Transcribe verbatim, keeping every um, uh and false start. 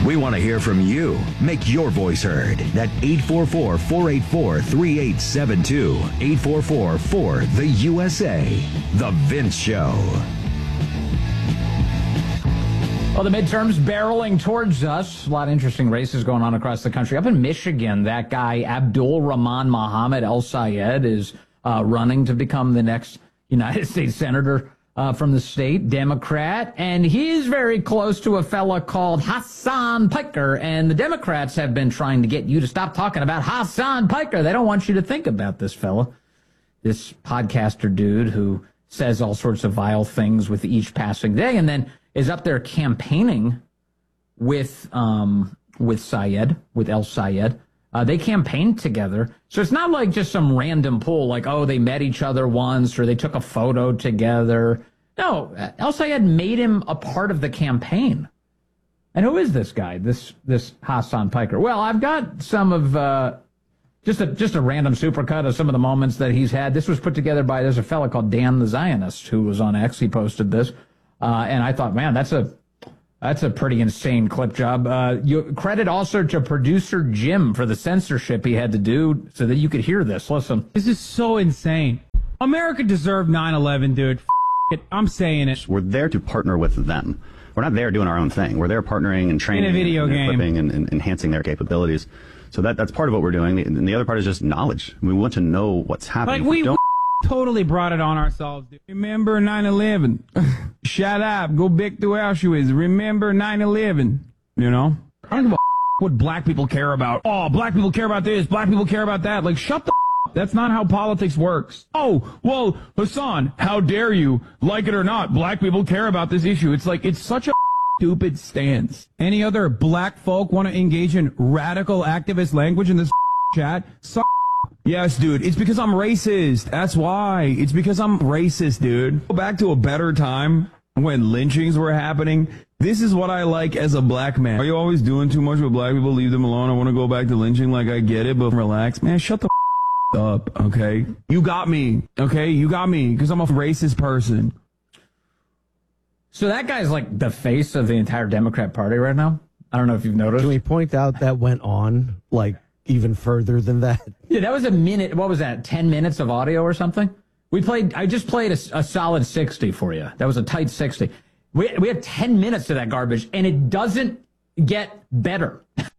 We want to hear from you. Make your voice heard at eight four four, four eight four, three eight seven two. eight four four, four, the U S A. The Vince Show. Well, the midterms barreling towards us. A lot of interesting races going on across the country. Up in Michigan, that guy, Abdul Rahman Mohammed El Sayed, is uh, running to become the next United States Senator uh, from the state, Democrat. And he's very close to a fella called Hassan Piker. And the Democrats have been trying to get you to stop talking about Hassan Piker. They don't want you to think about this fella, this podcaster dude who says all sorts of vile things with each passing day and then is up there campaigning with um, with Sayed, with El Sayed. Uh, they campaigned together. So it's not like just some random poll, like, oh, they met each other once or they took a photo together. No, El Sayed made him a part of the campaign. And who is this guy, this this Hassan Piker? Well, I've got some of, uh, just a just a random supercut of some of the moments that he's had. This was put together by, there's a fella called Dan the Zionist who was on X. He posted this. Uh, and I thought, man, that's a that's a pretty insane clip job. Uh, you credit also to producer Jim for the censorship he had to do so that you could hear this. Listen. This is so insane. America deserved nine eleven, dude. F it. I'm saying it. We're there to partner with them. We're not there doing our own thing. We're there partnering and training in a video and, and game. equipping and, and enhancing their capabilities. So that that's part of what we're doing. And the other part is just knowledge. We want to know what's happening. Like we, don't we totally brought it on ourselves, dude. Remember nine eleven. Shut up. Go back to Auschwitz. Remember nine eleven. You know? I don't give a what black people care about. Oh, black people care about this. Black people care about that. Like, shut the up. That's not how politics works. Oh, well, Hassan, how dare you? Like it or not, black people care about this issue. It's like, it's such a stupid stance. Any other black folk want to engage in radical activist language in this chat? Suck. Yes, dude. It's because I'm racist. That's why. It's because I'm racist, dude. Go back to a better time when lynchings were happening. This is what I like as a black man. Are you always doing too much with black people? Leave them alone. I want to go back to lynching. Like, I get it, but relax. Man, shut the f- up, okay? You got me, okay? You got me because I'm a racist person. So that guy's like the face of the entire Democrat Party right now. I don't know if you've noticed. Can we point out that went on, like, even further than that? Yeah, that was a minute. What was that? ten minutes of audio or something? We played, I just played a, a solid sixty for you. That was a tight sixty. We, we had ten minutes of that garbage, and it doesn't get better.